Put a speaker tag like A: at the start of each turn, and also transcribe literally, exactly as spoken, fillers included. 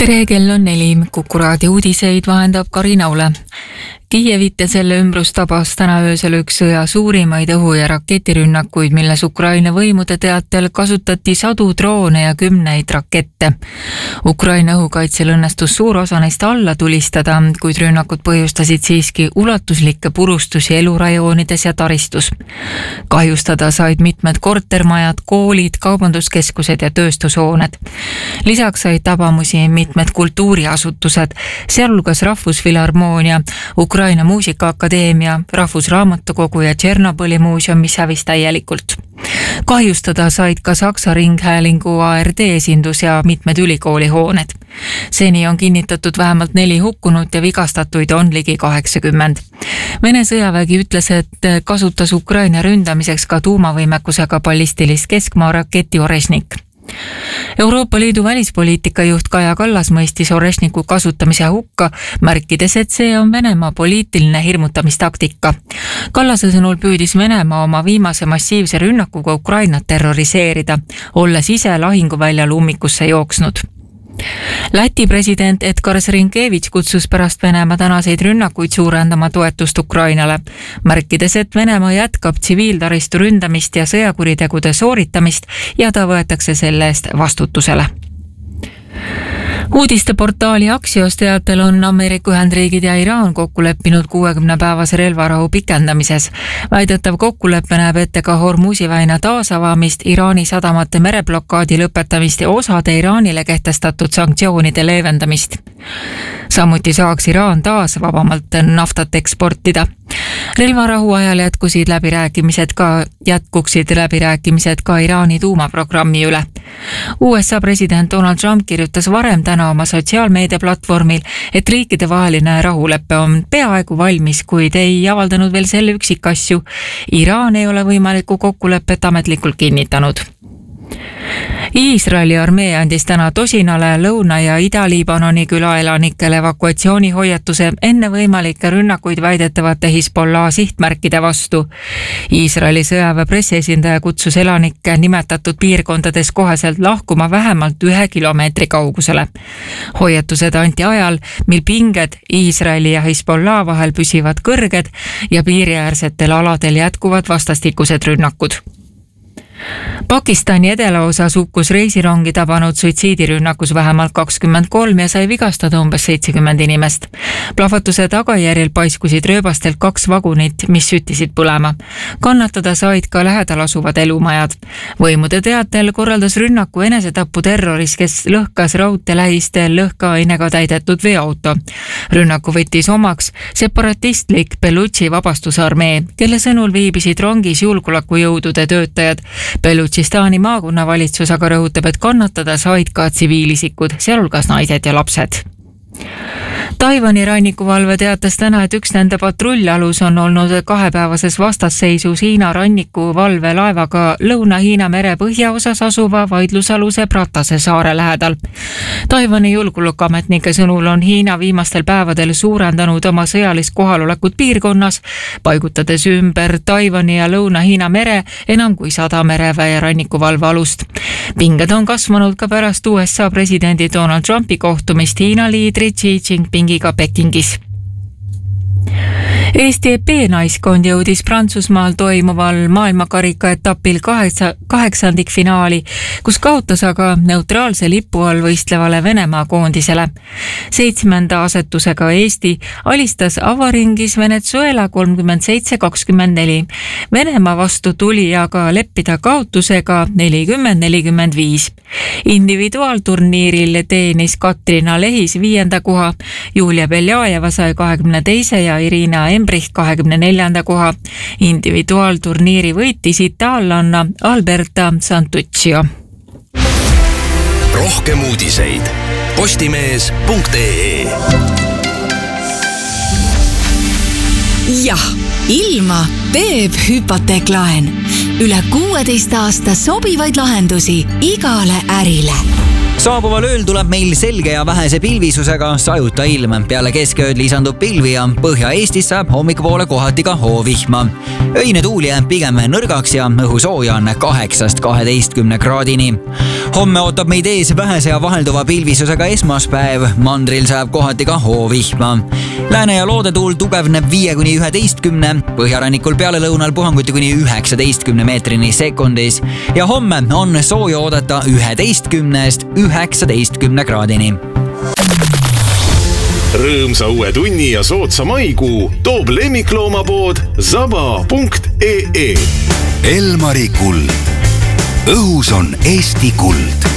A: tere, kell on neli. Kuku raadio uudiseid vahendab Karina Ule. Kiievit ja selle ümbrus tabas täna öösel üks sõja suurimaid õhu- ja raketirünnakuid, milles Ukraina võimude teatel kasutati sadu droone ja kümneid rakette. Ukraina õhukaitsel õnnestus suur osa neist alla tulistada, kuid rünnakud põhjustasid siiski ulatuslikke purustusi elurajoonides ja taristus. Kahjustada said mitmed kortermajad, koolid, kaubanduskeskused ja tööstushooned. Lisaks said tabamusi mitmed kultuuriasutused, sealhulgas Rahvusfilharmoonia, Ukraina Muusikaakadeemia, Rahvusraamatukogu ja Tšernobõli muuseum, mis hävis täielikult. Kahjustada said ka Saksa Ringhäälingu A R D esindus ja mitmed ülikoolihooned. Seni on kinnitatud vähemalt neli hukkunut ja vigastatuid on ligi kaheksakümmend. Vene sõjavägi ütles, et kasutas Ukraina ründamiseks ka tuumavõimekusega ballistilist keskmaa raketi Orešnik. Euroopa Liidu välispoliitika juht Kaja Kallas mõistis Orešniku kasutamise hukka, märkides, et see on Venemaa poliitiline hirmutamistaktika. Kallase sõnul püüdis Venemaa oma viimase massiivse rünnakuga Ukrainat terroriseerida, olles ise lahinguväljal ummikusse jooksnud. Läti president Edgar Rinkevitš kutsus pärast Venemaa tänaseid rünnakuid suurendama toetust Ukrainale, märkides, et Venemaa jätkab tsiviiltaristu ründamist ja sõjakuritegude sooritamist ja ta võetakse selle eest vastutusele. Uudisteportaali Axios teatel on Ameerika Ühendriigid ja Iraan kokku leppinud kuuekümne päevase relvarahu pikendamises. Väidetav kokkulepe näeb ette ka Hormuzi väina taasavamist, Iraani sadamate mereblokaadi lõpetamist ja osade Iraanile kehtestatud sanktsioonide leevendamist. Samuti saaks Iraan taas vabamalt naftat eksportida. Relvarahu ajal jätkusid läbirääkimised ka, jätkuksid läbirääkimised ka Iraani tuumaprogrammi üle. U S A president Donald Trump kirjutas varem täna oma sotsiaalmeediaplatvormil, et riikide vaheline rahulepe on peaaegu valmis, kuid ei avaldanud veel selle üksikasju. Iraan ei ole võimalikku kokkulepet ametlikult kinnitanud. Iisraeli armee andis täna tosinale Lõuna- ja Ida-Liibanoni külaelanikele evakuatsioonihoiatuse enne võimalikke rünnakuid väidetavate Hezbollah sihtmärkide vastu. Iisraeli sõjaväe pressiesindaja kutsus elanikke nimetatud piirkondades koheselt lahkuma vähemalt ühe kilomeetri kaugusele. Hoiatused anti ajal, mil pinged Iisraeli ja Hezbollah vahel püsivad kõrged ja piiriäärsetel aladel jätkuvad vastastikused rünnakud. Pakistani edelaosas hukkus reisirongi tabanud suitsiidirünnakus vähemalt kakskümmend kolm ja sai vigastada umbes seitsekümmend inimest. Plahvatuse tagajärjel paiskusid rööbastelt kaks vagunit, mis süttisid põlema. Kannatada said ka lähedal asuvad elumajad. Võimude teatel korraldas rünnaku enesetapu terroris, kes lõhkas raudtee lähistel lõhkeainega täidetud veoauto. Rünnaku võttis omaks separatistlik Belutši vabastusarmee, kelle sõnul viibisid rongis julgeolekujõudude töötajad. Belutšistani maakonnavalitsus aga rõhutab, et kannatada said ka tsiviilisikud, sealhulgas naised ja lapsed. Taiwani rannikuvalve teatas täna, et üks nende patrullalus on olnud kahepäevases vastasseisus Hiina rannikuvalve laevaga Lõuna-Hiina mere põhjaosas asuva vaidlusaluse Pratase saare lähedal. Taiwani julgeolekuametnike sõnul on Hiina viimastel päevadel suurendanud oma sõjalist kohalolekut piirkonnas, paigutades ümber Taiwani ja Lõuna-Hiina mere enam kui sada mereväe rannikuvalve alust. Pinged on kasvanud ka pärast U S A presidendi Donald Trumpi kohtumist Hiina liidri Xi Jinpingiga Pekingis. Eesti B-naiskond jõudis Prantsusmaal toimuval maailmakarika etapil kaheksa, kaheksandikfinaali, kus kaotas aga neutraalse lipu all võistlevale Venemaa koondisele. Seitsmenda asetusega Eesti alistas avaringis Venezuela kolmkümmend seitse kakskümmend neli. Venemaa vastu tuli aga leppida kaotusega nelikümmend nelikümmend viis. Individuaalturniiril teenis Katrina Lehis viienda koha, Julia Beljajeva sai kahekümne teise ja Irina Embrich kahekümne neljanda koha. Individuaalturniiri võitis itaallanna Alberta Santuccio.
B: Rohkem uudiseid postimees punkt ee.
C: Jah, ilma teeb hüpoteeklaen. Üle kuueteist aasta sobivaid lahendusi igale ärile.
D: Saabuval ööl tuleb meil selge ja vähese pilvisusega sajuta ilm. Peale keskööd lisandub pilvi ja Põhja-Eestis saab hommikupoole kohati ka hoovihma. Öine tuul jääb pigem nõrgaks ja õhusooja on kaheksast kaheteistkümne kraadini. Homme ootab meid ees vähese ja vahelduva pilvisusega esmaspäev. Mandril saab kohati ka hoovihma. Lääne- ja loodetuul tugevneb viie kuni üheteistkümne, põhjarannikul peale lõunal puhanguti kuni üheksateistkümne meetrini sekundis ja homme on sooja oodata üheteistkümnest üheksateistkümne kraadini.
E: Rõõmsa uue tunni ja soodsa maikuu toob lemmikloomapood zaba punkt ee.
B: Elmari kuld. Õhus on Eesti kuld.